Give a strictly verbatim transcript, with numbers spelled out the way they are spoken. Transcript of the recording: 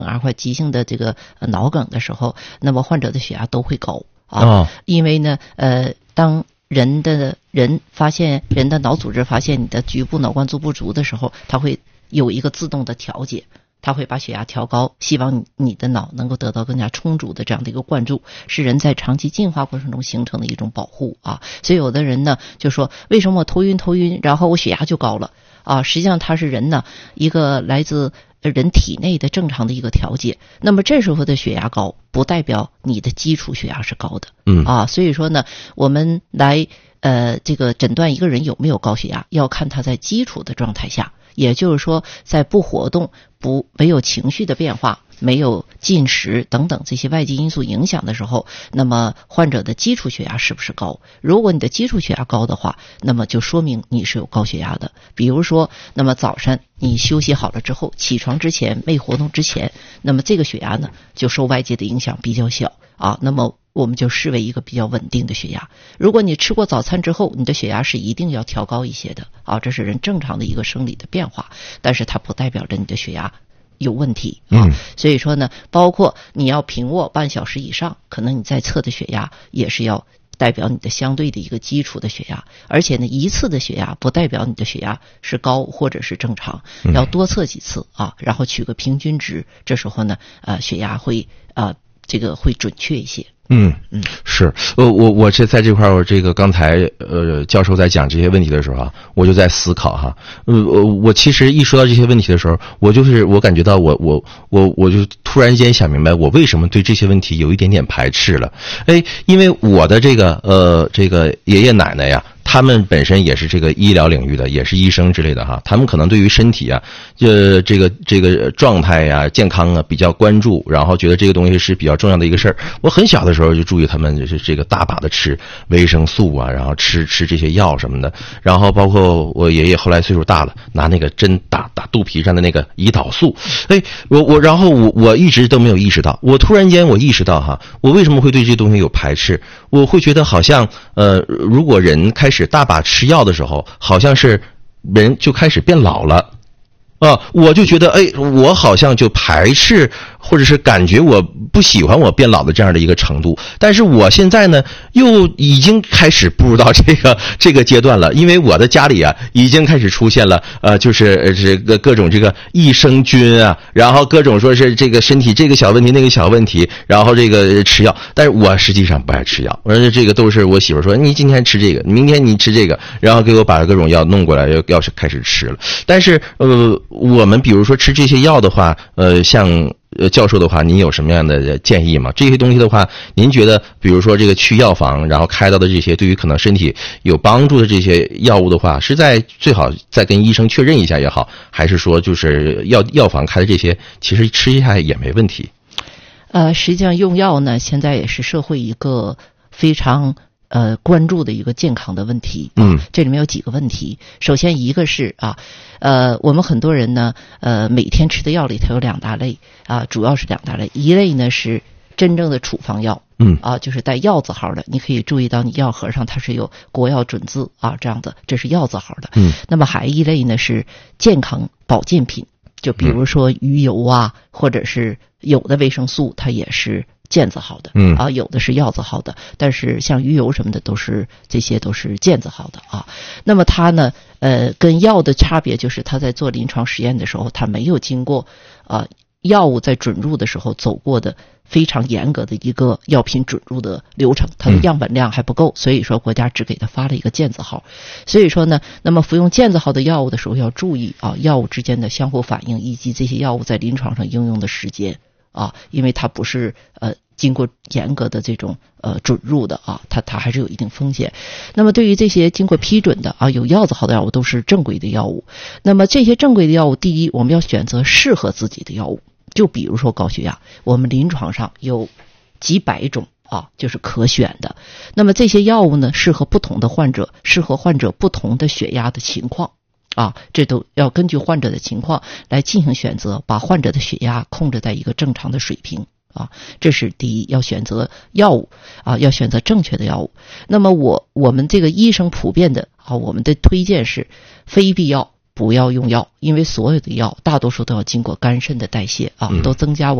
啊或急性的这个脑梗的时候，那么患者的血压都会高啊， 哦、 因为呢，呃，当人的人发现人的脑组织发现你的局部脑灌注不足的时候，它会有一个自动的调节。它会把血压调高，希望你的脑能够得到更加充足的这样的一个灌注，是人在长期进化过程中形成的一种保护啊。所以有的人呢就说，为什么我头晕头晕，然后我血压就高了啊？实际上它是人呢一个来自人体内的正常的一个调节。那么这时候的血压高，不代表你的基础血压是高的， 嗯啊，所以说呢，我们来呃这个诊断一个人有没有高血压，要看他在基础的状态下。也就是说，在不活动、不没有情绪的变化、没有进食等等这些外界因素影响的时候，那么患者的基础血压是不是高？如果你的基础血压高的话，那么就说明你是有高血压的。比如说，那么早上你休息好了之后，起床之前没活动之前，那么这个血压呢就受外界的影响比较小啊，那么我们就视为一个比较稳定的血压。如果你吃过早餐之后，你的血压是一定要调高一些的啊，这是人正常的一个生理的变化，但是它不代表着你的血压有问题啊。 嗯， 所以说呢，包括你要平卧半小时以上，可能你在测的血压也是要代表你的相对的一个基础的血压，而且呢，一次的血压不代表你的血压是高或者是正常，要多测几次啊，然后取个平均值，这时候呢，呃，血压会呃这个会准确一些。 嗯嗯，是，呃，我我这在这块儿，这个刚才呃教授在讲这些问题的时候啊，我就在思考哈，呃，我其实一说到这些问题的时候，我就是我感觉到我我我我就突然间想明白，我为什么对这些问题有一点点排斥了。哎，因为我的这个呃这个爷爷奶奶呀，他们本身也是这个医疗领域的，也是医生之类的哈。他们可能对于身体啊，呃，这个这个状态呀、健康啊比较关注，然后觉得这个东西是比较重要的一个事儿。我很小的时候就注意他们就是这个大把的吃维生素啊，然后吃吃这些药什么的。然后包括我爷爷后来岁数大了，拿那个针打打肚皮上的那个胰岛素。哎，我我然后我我一直都没有意识到，我突然间我意识到哈，我为什么会对这些东西有排斥？我会觉得好像呃，如果人开始大把吃药的时候，好像是人就开始变老了啊，我就觉得哎，我好像就排斥或者是感觉我不喜欢我变老的这样的一个程度。但是我现在呢又已经开始步入到这个这个阶段了，因为我的家里啊已经开始出现了呃就是这个各种这个益生菌啊，然后各种说是这个身体这个小问题那个小问题，然后这个吃药，但是我实际上不爱吃药，而且这个都是我媳妇说你今天吃这个，明天你吃这个，然后给我把各种药弄过来，要要是开始吃了。但是呃我们比如说吃这些药的话，呃像呃，教授的话，您有什么样的建议吗？这些东西的话，您觉得，比如说这个去药房，然后开到的这些对于可能身体有帮助的这些药物的话，是在最好再跟医生确认一下也好，还是说就是药药房开的这些，其实吃一下也没问题？ 呃，实际上用药呢，现在也是社会一个非常呃关注的一个健康的问题。 嗯， 这里面有几个问题。首先一个是啊。呃，我们很多人呢，呃，每天吃的药里头有两大类啊，主要是两大类。一类呢是真正的处方药， 嗯啊，就是带药字号的，你可以注意到你药盒上它是有国药准字啊，这样的，这是药字号的。 嗯， 那么还一类呢是健康保健品，就比如说鱼油啊，或者是有的维生素，它也是健字号的， 嗯啊，有的是药字号的，但是像鱼油什么的都是这些都是健字号的啊。那么它呢，呃，跟药的差别就是它在做临床实验的时候，它没有经过啊药物在准入的时候走过的非常严格的一个药品准入的流程，它的样本量还不够，所以说国家只给它发了一个健字号。所以说呢，那么服用健字号的药物的时候要注意啊，药物之间的相互反应以及这些药物在临床上应用的时间。啊，因为它不是呃经过严格的这种呃准入的啊，它它还是有一定风险。那么对于这些经过批准的啊有药字号的药物都是正规的药物。那么这些正规的药物，第一我们要选择适合自己的药物，就比如说高血压，我们临床上有几百种啊，就是可选的。那么这些药物呢，适合不同的患者，适合患者不同的血压的情况。啊，这都要根据患者的情况来进行选择，把患者的血压控制在一个正常的水平啊，这是第一，要选择药物啊，要选择正确的药物。那么我我们这个医生普遍的啊，我们的推荐是非必要不不要用药，因为所有的药大多数都要经过肝肾的代谢啊，都增加我